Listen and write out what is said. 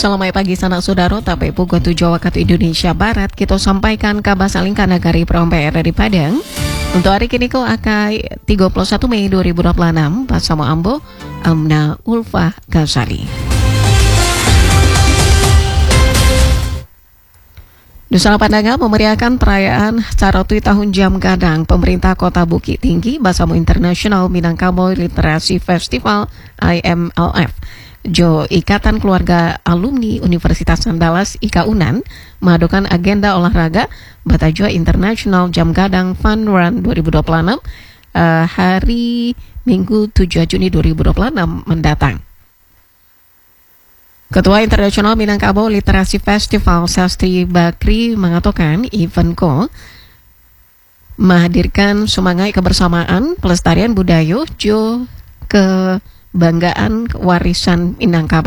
Selamat pagi sanak saudara, tapi pukul 7 waktu Indonesia Barat kita sampaikan kabar salingkan negari Prompr dari Padang. Untuk hari kini ko akai 31 Mei 2026 bersama Ambo Amna Ulfa Ghazali. Nusa Pandangan memeriahkan perayaan Carotui Tahun Jam Gadang pemerintah Kota Bukit Tinggi bersama International Minangkabau Literasi Festival IMLF. Jo Ikatan Keluarga Alumni Universitas Andalas IKA-UNAN mengadakan agenda olahraga Batajua International Jam Gadang Fun Run 2026 hari Minggu 7 Juni 2026 mendatang. Ketua Internasional Minangkabau Literasi Festival Sastri Bakri mengatakan event ko menghadirkan semangat kebersamaan, pelestarian budaya, jo kebanggaan warisan Minangkabau.